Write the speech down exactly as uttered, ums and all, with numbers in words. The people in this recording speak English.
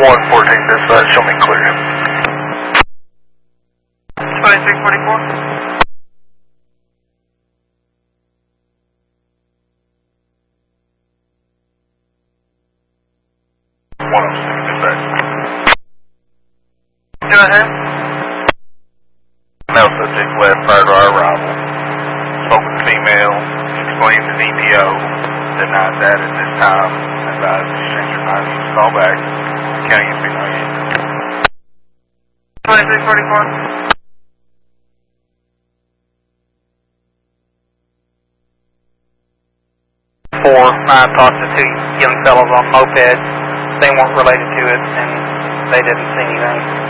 one fourteen dispatch, show me clear. twenty-six forty-four. one oh six dispatch. Go ahead. Male subject left prior to our arrival. Spoke with the female, explained the D P O, denied that at this time, advised to change your mind and call back. County is being ninety-eight. twenty-six forty-four. Four, I talked to two young fellows on mopeds. They weren't related to it, and they didn't see anything.